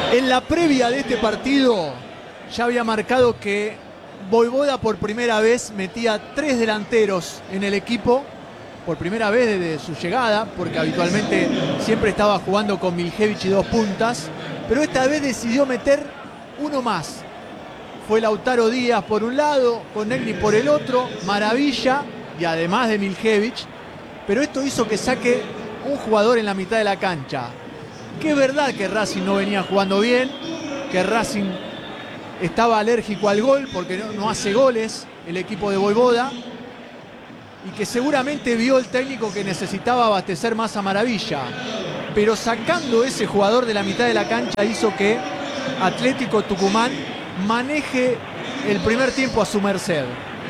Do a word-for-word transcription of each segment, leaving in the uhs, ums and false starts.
En la previa de este partido ya había marcado que Vojvoda por primera vez metía tres delanteros en el equipo, por primera vez desde su llegada, porque habitualmente siempre estaba jugando con Miljevic y dos puntas, pero esta vez decidió meter uno más. Fue Lautaro Díaz por un lado, Konechny por el otro, maravilla, y además de Miljevic, pero esto hizo que saque un jugador en la mitad de la cancha. Que es verdad que Racing no venía jugando bien, que Racing estaba alérgico al gol porque no, no hace goles el equipo de Vojvoda, y que seguramente vio el técnico que necesitaba abastecer más a Maravilla, pero sacando ese jugador de la mitad de la cancha hizo que Atlético Tucumán maneje el primer tiempo a su merced.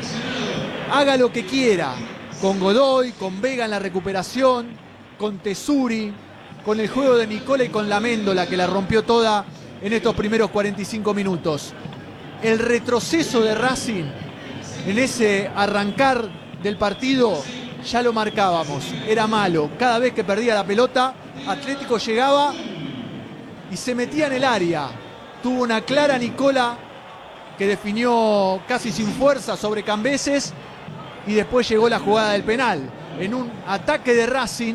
Haga lo que quiera, con Godoy, con Vega en la recuperación, con Tesuri, con el juego de Nicola y con la Méndola, que la rompió toda en estos primeros cuarenta y cinco minutos. El retroceso de Racing en ese arrancar del partido ya lo marcábamos, era malo. Cada vez que perdía la pelota, Atlético llegaba y se metía en el área. Tuvo una clara Nicola que definió casi sin fuerza sobre Cambeses, y después llegó la jugada del penal. En un ataque de Racing,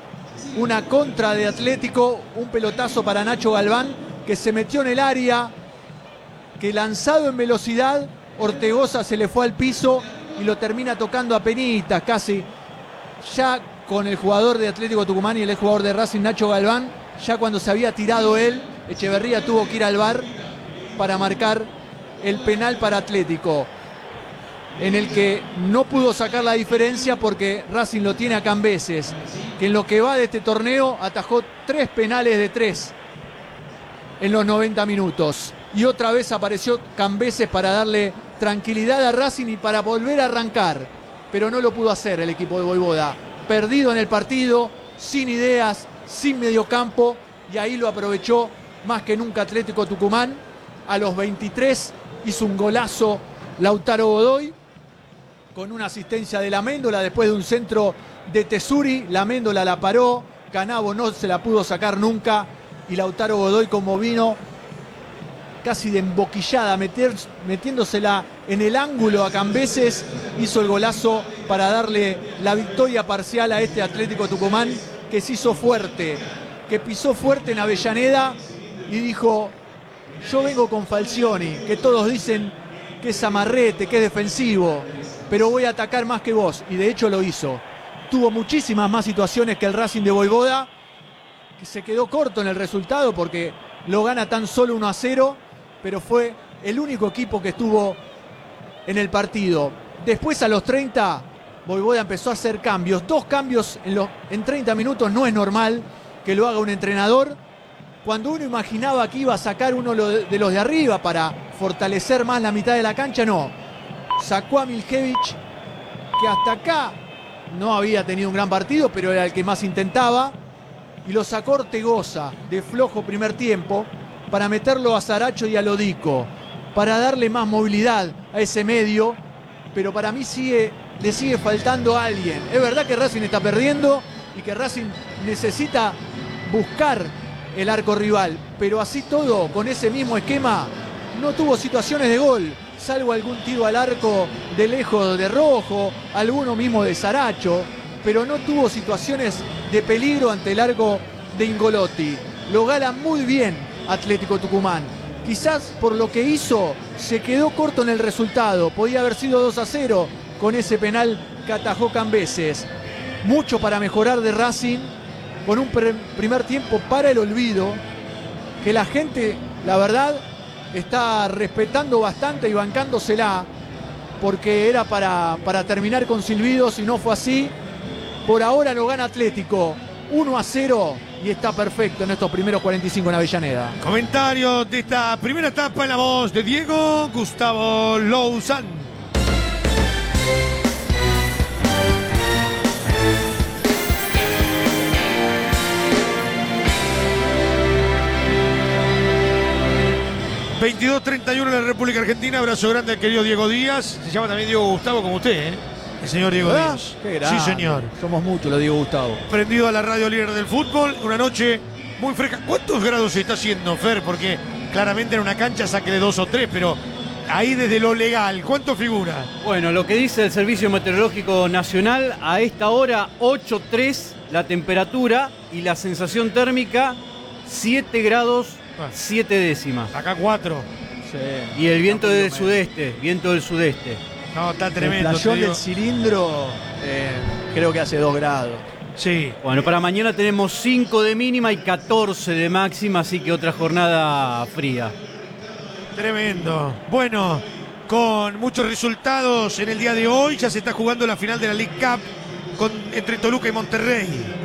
una contra de Atlético, un pelotazo para Nacho Galván, que se metió en el área, que lanzado en velocidad, Ortegoza se le fue al piso y lo termina tocando a penitas, casi ya con el jugador de Atlético Tucumán y el jugador de Racing, Nacho Galván. Ya cuando se había tirado él, Echeverría tuvo que ir al V A R para marcar el penal para Atlético, en el que no pudo sacar la diferencia porque Racing lo tiene a Cambeses, que en lo que va de este torneo atajó tres penales de tres en los noventa minutos. Y otra vez apareció Cambeses para darle tranquilidad a Racing y para volver a arrancar, pero no lo pudo hacer el equipo de Vojvoda. Perdido en el partido, sin ideas, sin mediocampo, y ahí lo aprovechó más que nunca Atlético Tucumán. A los veintitrés hizo un golazo Lautaro Godoy con una asistencia de la Méndola después de un centro de Tesuri. La Méndola la paró, Canavo no se la pudo sacar nunca, y Lautaro Godoy, como vino casi de emboquillada, meter, metiéndosela en el ángulo a Cambeses, hizo el golazo para darle la victoria parcial a este Atlético Tucumán, que se hizo fuerte, que pisó fuerte en Avellaneda y dijo: yo vengo con Falcioni, que todos dicen que es amarrete, que es defensivo, pero voy a atacar más que vos, y de hecho lo hizo. Tuvo muchísimas más situaciones que el Racing de Vojvoda, que se quedó corto en el resultado porque lo gana tan solo uno a cero, pero fue el único equipo que estuvo en el partido. Después, a los treinta, Vojvoda empezó a hacer cambios. Dos cambios en, los, en treinta minutos no es normal que lo haga un entrenador. Cuando uno imaginaba que iba a sacar uno de los de arriba para fortalecer más la mitad de la cancha, no. Sacó a Miljevic, que hasta acá no había tenido un gran partido, pero era el que más intentaba. Y lo sacó Ortegoza, de flojo primer tiempo, para meterlo a Saracho y a Lodico, para darle más movilidad a ese medio, pero para mí sigue, le sigue faltando a alguien. Es verdad que Racing está perdiendo y que Racing necesita buscar el arco rival, pero así todo, con ese mismo esquema, no tuvo situaciones de gol, salvo algún tiro al arco de lejos de Rojo, alguno mismo de Saracho, pero no tuvo situaciones de peligro ante el arco de Ingolotti. Lo gana muy bien Atlético Tucumán. Quizás por lo que hizo se quedó corto en el resultado. Podía haber sido dos a cero con ese penal que atajó Cambeses. Mucho para mejorar de Racing, con un primer tiempo para el olvido, que la gente, la verdad, está respetando bastante y bancándosela, porque era para, para terminar con silbidos y no fue así. Por ahora lo gana Atlético uno a cero y está perfecto en estos primeros cuarenta y cinco en Avellaneda. Comentario de esta primera etapa en la voz de Diego Gustavo Louzán. veintidós treinta y uno en la República Argentina. Abrazo grande al querido Diego Díaz. Se llama también Diego Gustavo como usted, ¿eh? El señor Diego ¿verdad? Díaz. Qué grande. Sí, señor. Somos muchos, lo digo Gustavo. Prendido a la radio líder del fútbol. Una noche muy fresca. ¿Cuántos grados se está haciendo, Fer? Porque claramente en una cancha saque de dos o tres, pero ahí desde lo legal, ¿cuánto figura? Bueno, lo que dice el Servicio Meteorológico Nacional, a esta hora ocho coma tres la temperatura y la sensación térmica siete grados siete décimas. Acá cuatro. Sí. Y el viento del sudeste, viento del sudeste. No, está tremendo. El playón del cilindro eh, creo que hace dos grados. Sí. Bueno, para mañana tenemos cinco de mínima y catorce de máxima, así que otra jornada fría. Tremendo. Bueno, con muchos resultados en el día de hoy, ya se está jugando la final de la League Cup con, entre Toluca y Monterrey.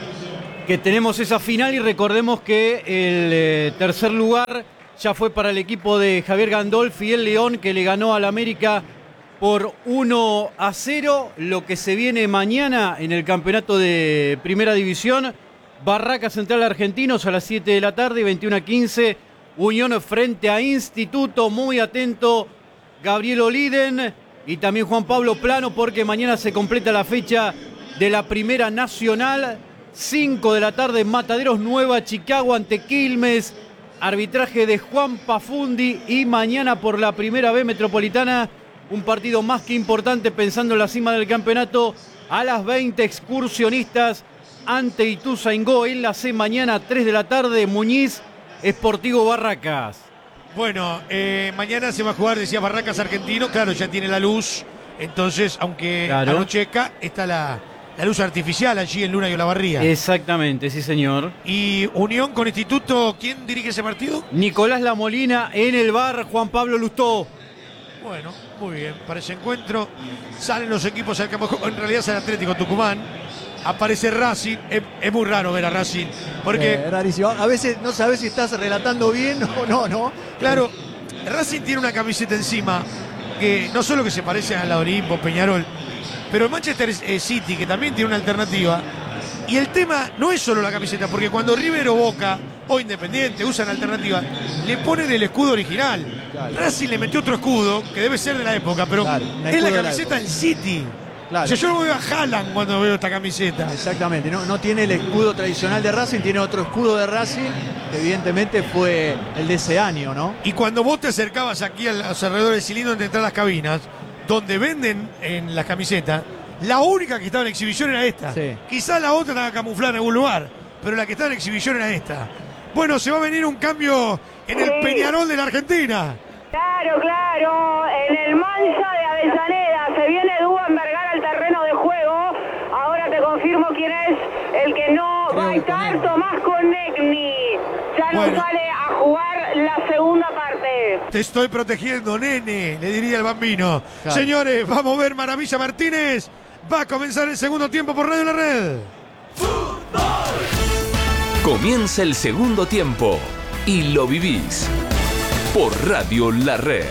Que tenemos esa final y recordemos que el eh, tercer lugar ya fue para el equipo de Javier Gandolfi y el León, que le ganó al América por uno a cero. Lo que se viene mañana en el campeonato de Primera División, Barraca Central Argentinos a las siete de la tarde y veintiuno a quince, Unión frente a Instituto. Muy atento Gabriel Oliden y también Juan Pablo Plano, porque mañana se completa la fecha de la Primera Nacional. cinco de la tarde, Mataderos Nueva Chicago ante Quilmes. Arbitraje de Juan Pafundi. Y mañana por la Primera B Metropolitana, un partido más que importante pensando en la cima del campeonato. A las veinte, Excursionistas ante Ituzaingó en la C. Mañana tres de la tarde, Muñiz Sportivo Barracas. Bueno, eh, mañana se va a jugar, decía Barracas Argentino. Claro, ya tiene la luz. Entonces, aunque Claro. anochezca, está la, la luz artificial allí en Luna y Olavarría. Exactamente, sí señor. Y Unión con Instituto, ¿quién dirige ese partido? Nicolás Lamolina en el bar, Juan Pablo Lustó. Bueno, muy bien. Para ese encuentro salen los equipos al campo. En realidad es el Atlético Tucumán. Aparece Racing. Es, es muy raro ver a Racing. Porque, Eh, rarísimo. A veces no sabes si estás relatando bien o no, ¿no? claro, Racing tiene una camiseta encima que no solo que se parece a la Olimpo, Peñarol, pero el Manchester City, que también tiene una alternativa. Y el tema no es solo la camiseta, porque cuando River o Boca o Independiente usan alternativa, le ponen el escudo original. Claro. Racing le metió otro escudo, que debe ser de la época, pero Claro, un es escudo la de la camiseta época. del City. Claro. O sea, yo no veo a Haaland cuando veo esta camiseta. Exactamente, no, no tiene el escudo tradicional de Racing, tiene otro escudo de Racing, que evidentemente fue el de ese año, ¿no? Y cuando vos te acercabas aquí a los alrededores del cilindro entre entrar a las cabinas, donde venden en las camisetas, la única que estaba en exhibición era esta. Sí. Quizá la otra estaba camuflada en algún lugar, pero la que estaba en exhibición era esta. Bueno, se va a venir un cambio en el Sí. Peñarol de la Argentina. Claro, claro, en el Mansa de Avellaneda se viene Duban Vergara al terreno de juego. Ahora te confirmo quién es el que no Creo va a que estar, Conegni. Tomás Conegni. Ya no Bueno. sale a jugar la segunda parte. Te estoy protegiendo, nene, le diría el bambino. Claro. Señores, vamos a ver Maravilla Martínez. Va a comenzar el segundo tiempo por Radio La Red. Comienza el segundo tiempo y lo vivís por Radio La Red.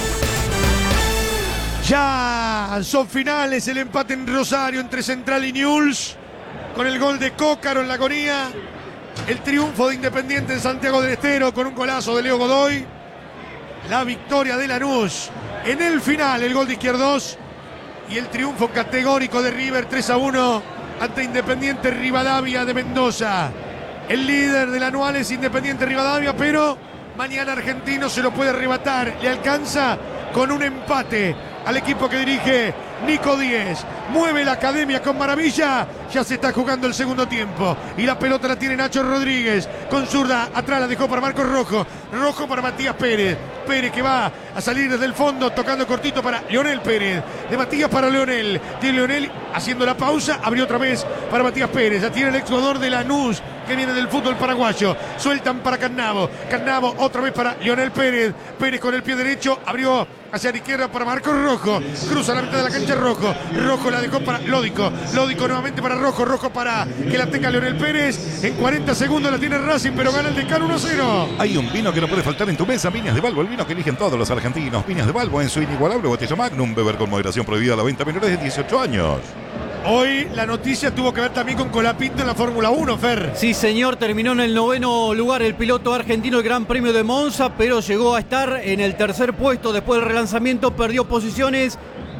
Ya son finales el empate en Rosario entre Central y Newell's, con el gol de Cócaro en la agonía, el triunfo de Independiente en Santiago del Estero con un golazo de Leo Godoy, la victoria de Lanús en el final, el gol de Izquierdos, y el triunfo categórico de River tres a uno ante Independiente Rivadavia de Mendoza. El líder del anual es Independiente Rivadavia, pero mañana Argentino se lo puede arrebatar, le alcanza con un empate al equipo que dirige Nico Díez. Mueve la academia con maravilla. Ya se está jugando el segundo tiempo. Y la pelota la tiene Nacho Rodríguez. Con zurda atrás la dejó para Marcos Rojo. Rojo para Matías Pérez. Pérez que va a salir desde el fondo, tocando cortito para Leonel Pérez. De Matías para Leonel. Tiene Leonel haciendo la pausa. Abrió otra vez para Matías Pérez. Ya tiene el exjugador de Lanús, que viene del fútbol paraguayo. Sueltan para Cannavo. Cannavo otra vez para Leonel Pérez. Pérez con el pie derecho. Abrió hacia la izquierda para Marcos Rojo. Cruza la mitad de la cancha Rojo. Rojo la dejó para Lódico. Lódico nuevamente para Rojo. Rojo para que la tenga Leonel Pérez. En cuarenta segundos la tiene Racing, pero gana el Decano uno cero. Hay un vino que no puede faltar en tu mesa, Viñas de Balbo, el vino que eligen todos los argentinos. Viñas de Balbo en su inigualable botella Magnum, beber con moderación, prohibida a la venta a menores de dieciocho años. Hoy la noticia tuvo que ver también con Colapinto en la Fórmula uno, Fer. Sí, señor, terminó en el noveno lugar el piloto argentino, el Gran Premio de Monza, pero llegó a estar en el tercer puesto después del relanzamiento, perdió posiciones.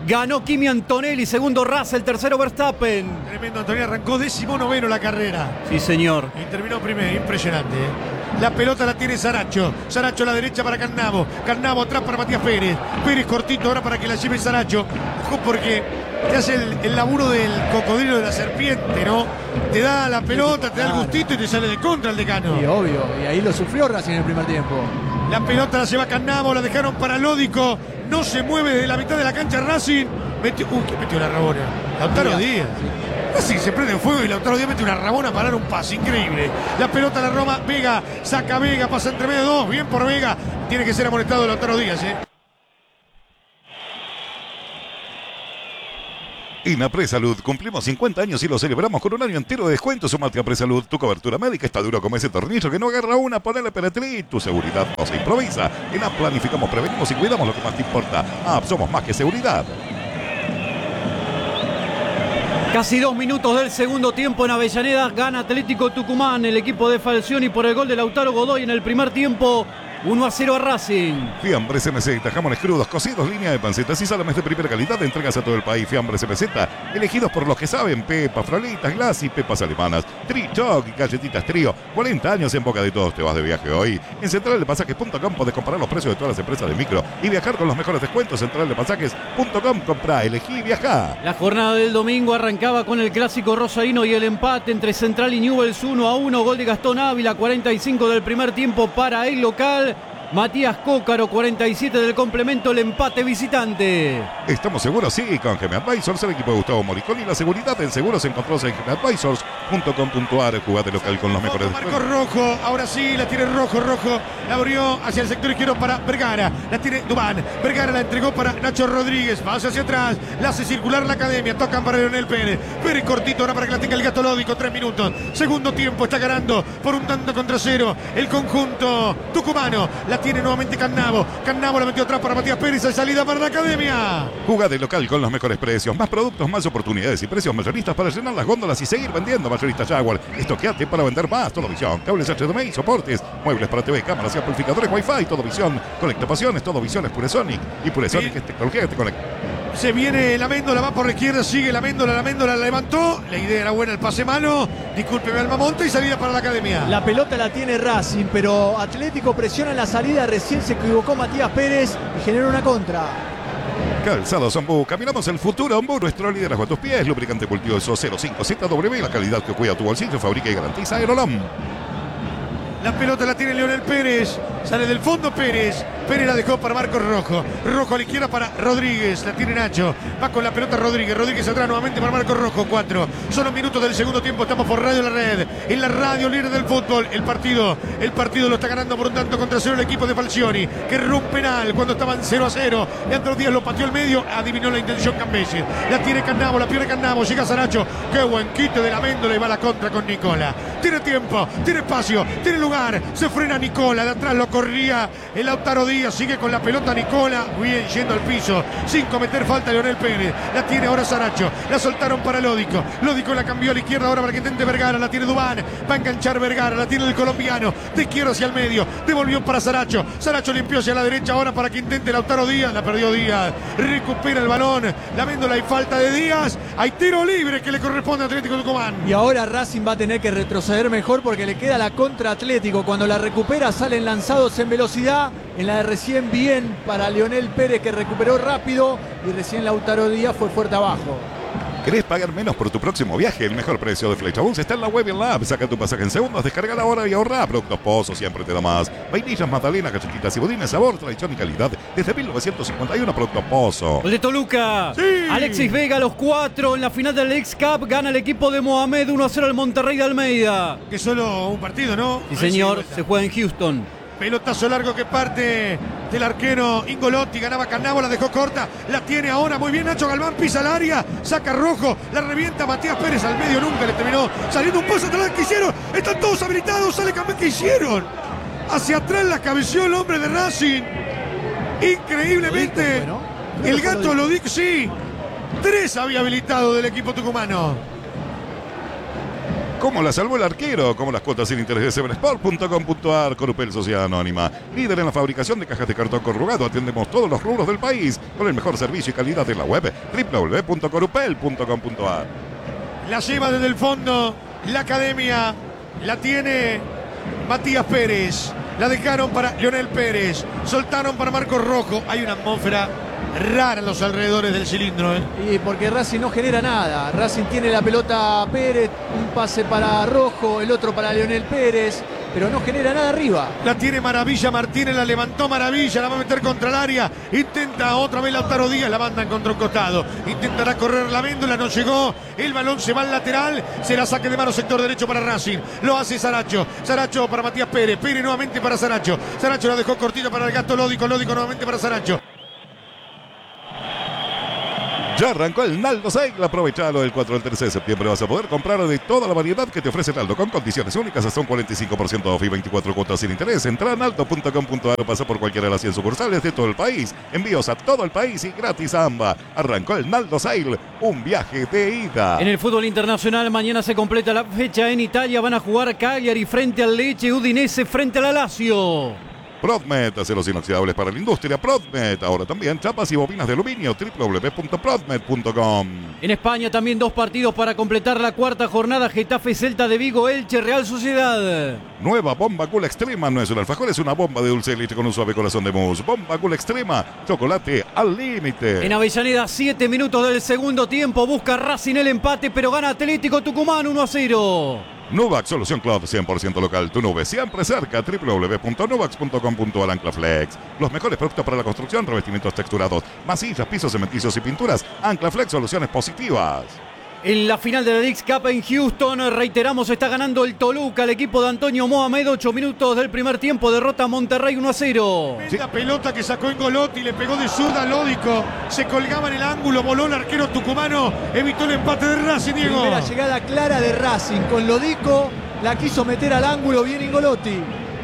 Ganó Kimi Antonelli, segundo Russell, tercero Verstappen. Tremendo, Antonelli arrancó décimo noveno la carrera. Sí, señor. Y terminó primero, impresionante. ¿eh? La pelota la tiene Saracho. Saracho a la derecha para Cannavo. Cannavo atrás para Matías Pérez. Pérez cortito ahora para que la lleve Saracho. Ojo porque te hace el, el laburo del cocodrilo de la serpiente, ¿no? Te da la pelota, te da el gustito y te sale de contra el decano. Y obvio, y ahí lo sufrió Racing en el primer tiempo. La pelota la lleva Cannavo, la dejaron para Lódico. No se mueve de la mitad de la cancha Racing. Metió, uy, que metió la rabona. Lautaro Díaz. Racing se prende en fuego y Lautaro Díaz mete una rabona a parar un pase. Increíble. La pelota la Roma. Vega. Saca Vega. Pasa entre medio de dos. Bien por Vega. Tiene que ser amonestado Lautaro Díaz, ¿eh? En Apresalud cumplimos cincuenta años y lo celebramos con un año entero de descuento. Sumate a Apresalud, tu cobertura médica está duro como ese tornillo que no agarra una, ponele Peretrit. Tu seguridad no se improvisa. En App planificamos, prevenimos y cuidamos lo que más te importa. App, somos más que seguridad. Casi dos minutos del segundo tiempo en Avellaneda. Gana Atlético Tucumán, el equipo de Falcioni por el gol de Lautaro Godoy en el primer tiempo. uno a cero a Racing. Fiambres M Z, jamones crudos, cocidos, línea de pancetas y salames de primera calidad. Entregas a todo el país. Fiambres M Z, elegidos por los que saben. Pepas, frolitas, glass y pepas alemanas. Tri-Choc y galletitas Trío. cuarenta años en boca de todos. Te vas de viaje hoy. En central de pasajes punto com podés comparar los precios de todas las empresas de micro y viajar con los mejores descuentos. central de pasajes punto com, comprá, elegí y viajá. La jornada del domingo arrancaba con el clásico rosarino y el empate entre Central y Newell's uno a uno. Gol de Gastón Ávila, cuarenta y cinco del primer tiempo para el local. Matías Cócaro, cuarenta y siete del complemento, el empate visitante. ¿Estamos seguros? Sí, con G M Advisors, el equipo de Gustavo Moricón y la seguridad en seguros encontrás en g m advisors punto com punto a r. Jugate local con los mejores Marco Rojo, ahora sí, la tiene Rojo, Rojo, la abrió hacia el sector izquierdo para Vergara, la tiene Dubán, Vergara la entregó para Nacho Rodríguez, pasa hacia atrás, la hace circular la academia, tocan para Leonel Pérez, Pérez cortito ahora para que la tenga el Gato Lódico, tres minutos, segundo tiempo, está ganando por un tanto contra cero, el conjunto tucumano, la tiene nuevamente Cannavo, Cannavo la metió atrás para Matías Pérez, hay salida para la academia. Jugate local con los mejores precios, más productos, más oportunidades y precios mayoristas para llenar las góndolas y seguir vendiendo. Mayorista Jaguar, estoqueate para vender más. Todo Visión, cables H D M I, soportes, muebles para T V, cámaras y amplificadores Wi-Fi. Todo Visión, conecta pasiones, Todo Visión es Puresonic y Puresonic es tecnología que te conecta. Se viene la Méndola, va por la izquierda, sigue la Méndola, la Méndola la levantó, la idea era buena, el pase malo, discúlpeme Almamonte y salida para la academia. La pelota la tiene Racing, pero Atlético presiona en la salida, recién se equivocó Matías Pérez y generó una contra. Calzados Ombú, caminamos el futuro. Ombú, nuestro liderazgo a tus pies. Lubricante multiuso cero cinco Z W, la calidad que cuida tu bolsillo, fabrica y garantiza Aerolam. La pelota la tiene Leonel Pérez, sale del fondo Pérez, Pérez la dejó para Marcos Rojo, Rojo a la izquierda para Rodríguez, la tiene Nacho, va con la pelota Rodríguez, Rodríguez atrás nuevamente para Marcos Rojo, cuatro, son los minutos del segundo tiempo, estamos por Radio La Red, en la radio líder del fútbol, el partido, el partido lo está ganando por un tanto contra cero el equipo de Falcioni, que erró un penal cuando estaban cero a cero, Leandro Díaz lo pateó al medio, adivinó la intención Cambese, la tiene Cannavo, la pierde Cannavo, llega Saracho, qué buen quite de la Méndola y va a la contra con Nicola, tiene tiempo, tiene espacio, tiene lugar, se frena Nicola, de atrás lo corría el Lautaro Díaz, sigue con la pelota Nicola, bien yendo al piso, sin cometer falta Leonel Pérez, la tiene ahora Saracho, la soltaron para Lódico, Lódico la cambió a la izquierda ahora para que intente Vergara, la tiene Dubán, va a enganchar Vergara, la tiene el colombiano, de izquierda hacia el medio, devolvió para Saracho, Saracho limpió hacia la derecha ahora para que intente Lautaro Díaz, la perdió Díaz, recupera el balón, la Méndola y falta de Díaz, hay tiro libre que le corresponde a Atlético Tucumán. Y ahora Racing va a tener que retroceder mejor porque le queda la contra Atlético. Cuando la recupera salen lanzados en velocidad. En la de recién bien para Leonel Pérez que recuperó rápido y recién Lautaro Díaz fue fuerte abajo. ¿Querés pagar menos por tu próximo viaje? El mejor precio de Flechabús está en la web y en la app. Saca tu pasaje en segundos, descarga ahora y ahorra. Productos Pozo siempre te da más. Vainillas, magdalenas, galletitas y budines, sabor, tradición y calidad. Desde mil novecientos cincuenta y uno, Productos Pozo. Gol de Toluca. Sí. Alexis Vega, los cuatro en la final del X Cup. Gana el equipo de Mohamed uno a cero al Monterrey de Almeida. Que solo un partido, ¿no? Sí, señor, se juega en Houston. Pelotazo largo que parte del arquero Ingolotti, ganaba Cannavo, la dejó corta, la tiene ahora muy bien Nacho Galván, pisa el área, saca Rojo, la revienta Matías Pérez al medio, nunca le terminó saliendo un paso atrás, ¿qué hicieron? Están todos habilitados, sale Cambé, ¿qué hicieron? Hacia atrás la cabeció el hombre de Racing, increíblemente, Bueno, el Gato lo dijo, sí, tres había habilitado del equipo tucumano. ¿Cómo la salvó el arquero? Como las cuotas sin interés de seven sport punto com punto a r. Corupel Sociedad Anónima. Líder en la fabricación de cajas de cartón corrugado. Atendemos todos los rubros del país con el mejor servicio y calidad en la web doble u doble u doble u punto corupel punto com punto a r. La lleva desde el fondo la academia. La tiene Matías Pérez. La dejaron para Leonel Pérez. Soltaron para Marcos Rojo. Hay una atmósfera rara en los alrededores del cilindro, ¿eh? Y porque Racing no genera nada. Racing tiene la pelota a Pérez, un pase para Rojo, el otro para Leonel Pérez, pero no genera nada arriba. La tiene Maravilla Martínez, la levantó Maravilla, la va a meter contra el área. Intenta otra vez Lautaro Díaz, la mandan contra un costado. Intentará correr la Véndola, no llegó. El balón se va al lateral, será saque de mano sector derecho para Racing. Lo hace Saracho. Saracho para Matías Pérez. Pérez nuevamente para Saracho. Saracho la dejó cortita para el gato Lódico. Lódico nuevamente para Saracho. Ya arrancó el Naldo Sale, aprovechalo del cuatro al trece de septiembre. Vas a poder comprar de toda la variedad que te ofrece Naldo con condiciones únicas hasta un cuarenta y cinco por ciento off y veinticuatro cuotas sin interés. Entra a naldo punto com punto a r o pasa por cualquiera de las cien sucursales de todo el país. Envíos a todo el país y gratis a ambas. Arrancó el Naldo Sale, un viaje de ida. En el fútbol internacional mañana se completa la fecha en Italia. Van a jugar Cagliari frente al Lecce, Udinese frente al Lazio. Prodmet, aceros inoxidables para la industria. Prodmet, ahora también chapas y bobinas de aluminio. doble u doble u doble u punto prodmet punto com. En España también dos partidos para completar la cuarta jornada. Getafe, Celta de Vigo, Elche, Real Sociedad. Nueva Bomba Cool Extrema, no es un alfajor, es una bomba de dulce de leche con un suave corazón de mousse. Bomba Cool Extrema, chocolate al límite. En Avellaneda, siete minutos del segundo tiempo. Busca Racing el empate, pero gana Atlético Tucumán uno a cero. Nuvax, solución cloud cien por ciento local. Tu nube siempre cerca. doble u doble u doble u punto nuvax punto com punto a r. Anclaflex. Los mejores productos para la construcción, revestimientos texturados, masillas, pisos cementicios y pinturas. Anclaflex, soluciones positivas. En la final de la Leagues Cup en Houston, reiteramos, está ganando el Toluca, el equipo de Antonio Mohamed. ocho minutos del primer tiempo, derrota a Monterrey uno a cero. Sí. La pelota que sacó en Golotti, le pegó de zurda a Lódico. Se colgaba en el ángulo, voló el arquero tucumano. Evitó el empate de Racing, Diego. Primera llegada clara de Racing con Lodico. La quiso meter al ángulo, bien Ingolotti.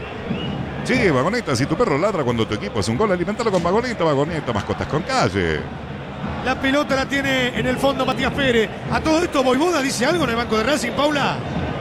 Sí, Vagoneta, si tu perro ladra cuando tu equipo es un gol, alimentalo con Vagoneta. Vagoneta, mascotas con calle. La pelota la tiene en el fondo Matías Pérez. A todo esto, Voivoda dice algo en el banco de Racing, Paula.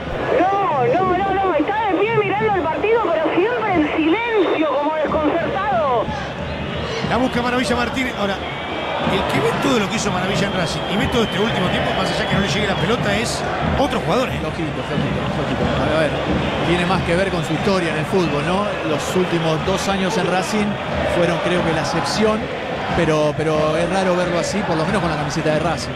No, no, no, no. Está de pie mirando el partido, pero siempre en silencio, como desconcertado. La busca Maravilla Martínez. Ahora, el que ve todo lo que hizo Maravilla en Racing y ve todo este último tiempo, más allá que no le llegue la pelota, es otro jugador. ¿eh? Lógico, lógico, lógico. A ver, tiene más que ver con su historia en el fútbol, ¿no? Los últimos dos años en Racing fueron, creo que, la excepción. Pero, pero es raro verlo así, por lo menos con la camiseta de Racing.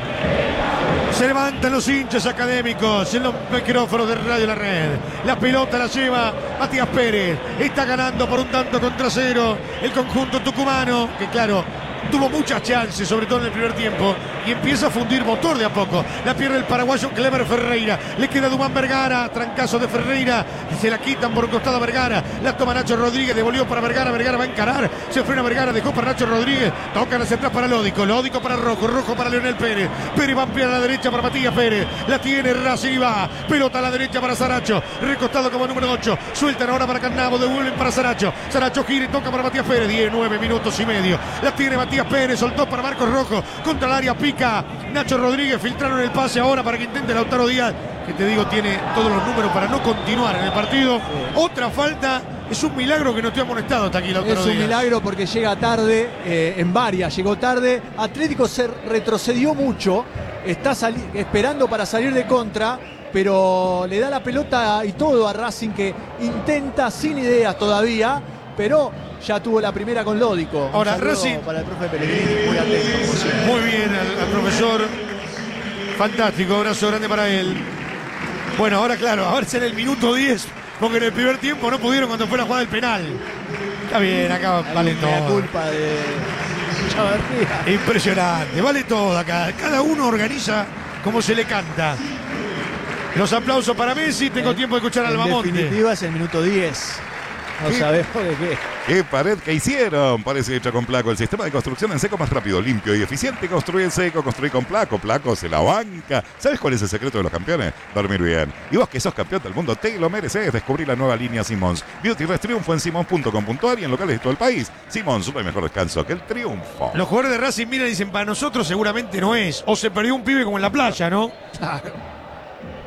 Se levantan los hinchas académicos en los micrófonos de Radio La Red. La pelota la lleva Matías Pérez. Está ganando por un tanto contra cero el conjunto tucumano, que claro, tuvo muchas chances, sobre todo en el primer tiempo, y empieza a fundir motor de a poco. La pierde el paraguayo Clever Ferreira. Le queda Dumán Vergara, trancazo de Ferreira. Se la quitan por un costado a Vergara. La toma Nacho Rodríguez, devolvió para Vergara. Vergara va a encarar. Se frena Vergara, dejó para Nacho Rodríguez. Tocan hacia atrás para Lódico. Lódico para Rojo. Rojo para Leonel Pérez. Pérez va a ampliar a la derecha para Matías Pérez. La tiene Racing y va. Pelota a la derecha para Saracho. Recostado como número ocho. Sueltan ahora para Carnavo. Devuelven para Saracho. Saracho gira y toca para Matías Pérez. diez, nueve minutos y medio. La tiene Matías Pérez. Soltó para Marcos Rojo. Contra el área pica Nacho Rodríguez. Filtraron el pase ahora para que intente Lautaro Díaz, que te digo tiene todos los números para no continuar en el partido. Otra falta. Es un milagro que no esté amonestado hasta aquí Lautaro Díaz. Es un milagro porque llega tarde, eh, en varias llegó tarde. Atlético se retrocedió mucho, está esperando para salir de contra, pero le da la pelota y todo a Racing, que intenta sin ideas todavía, pero ya tuvo la primera con Lódico. Ahora Racing para el profe Pellegrini, muy atento. Muy bien al, al profesor. Fantástico, abrazo grande para él. Bueno, ahora claro, ahora será el minuto diez, porque en el primer tiempo no pudieron cuando fue la jugada del penal. Está bien, acá vale todo. La culpa de Chavarría. Impresionante, vale todo acá. Cada uno organiza como se le canta. Los aplausos para Messi, tengo tiempo de escuchar a Albamonte. En definitiva es el minuto diez. No ¿Qué? sabemos de qué. ¿Qué pared que hicieron? Parece hecha con Placo. El sistema de construcción en seco más rápido, limpio y eficiente. Construye en seco, construye con Placo. Placo se la banca. ¿Sabes cuál es el secreto de los campeones? Dormir bien. Y vos que sos campeón del mundo, te lo mereces. Descubrí la nueva línea Simons. Beauty Rest Triunfo en simons punto com punto a r y en locales de todo el país. Simons, no hay mejor descanso que el triunfo. Los jugadores de Racing miran y dicen, para nosotros seguramente no es. O se perdió un pibe como en la playa, ¿no? Claro.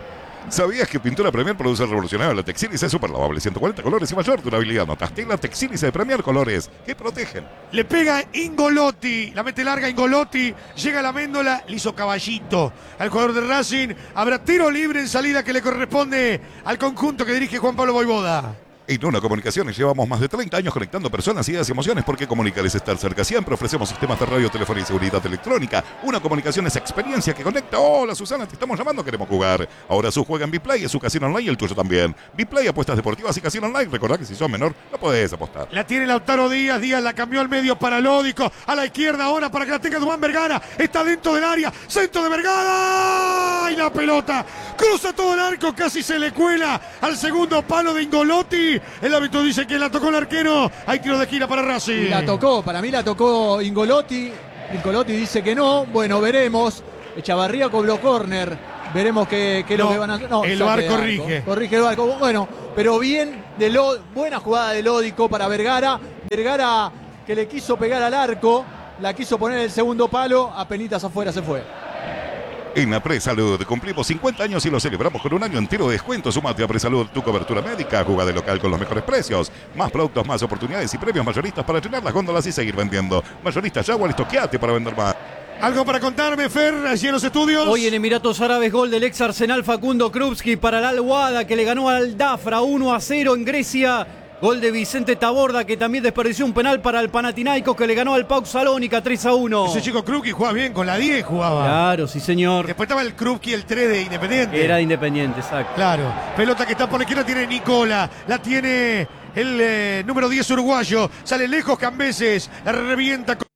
¿Sabías que Pintura Premier produce el revolucionario la Texílice super lavable? ciento cuarenta colores y mayor durabilidad. Notaste la Texílice de Premier, colores que protegen. Le pega Ingolotti, la mete larga Ingolotti, llega a la méndola, le hizo caballito al jugador de Racing. Habrá tiro libre en salida que le corresponde al conjunto que dirige Juan Pablo Voivoda. En Una Comunicaciones llevamos más de treinta años conectando personas, ideas y emociones, porque comunicar es estar cerca. Siempre ofrecemos sistemas de radio, telefonía y seguridad electrónica. Una Comunicación es experiencia que conecta. Hola Susana, te estamos llamando, queremos jugar. Ahora su juega en Biplay, es su casino online y el tuyo también. Biplay, apuestas deportivas y casino online. Recordá que si sos menor no podés apostar. La tiene Lautaro Díaz, Díaz la cambió al medio para Lódico, a la izquierda ahora para que la tenga Duván Vergara. Está dentro del área, centro de Vergara y la pelota cruza todo el arco, casi se le cuela al segundo palo de Ingolotti. El árbitro dice que la tocó el arquero. Hay tiro de gira para Racing. Y la tocó, para mí la tocó Ingolotti. Ingolotti dice que no. Bueno, veremos. Echavarría cobró córner. Veremos qué, qué es No, lo que van a hacer. No, el saque V A R de arco. corrige. Corrige el V A R. Bueno, pero bien, de lo, buena jugada de Lódico para Vergara. Vergara que le quiso pegar al arco. La quiso poner el segundo palo. Apenitas afuera se fue. En la Presalud cumplimos cincuenta años y lo celebramos con un año entero de descuento. Sumate a Presalud, tu cobertura médica. Juga de local con los mejores precios. Más productos, más oportunidades y premios mayoristas para llenar las góndolas y seguir vendiendo. Mayoristas Jaguar, estoqueate para vender más. ¿Algo para contarme, Fer, allí en los estudios? Hoy en Emiratos Árabes, gol del ex Arsenal Facundo Krupski para el Al-Wada, que le ganó al Dafra uno a cero en Grecia. Gol de Vicente Taborda, que también desperdició un penal para el Panathinaikos, que le ganó al PAOK Salónica tres a uno. Ese chico Krupski jugaba bien, con la diez jugaba. Claro, sí señor. Después estaba el Krupski, el tres de Independiente. Era de Independiente, exacto. Claro. Pelota que está por la izquierda, tiene Nicola. La tiene el eh, número diez uruguayo. Sale lejos Cambeses. La revienta con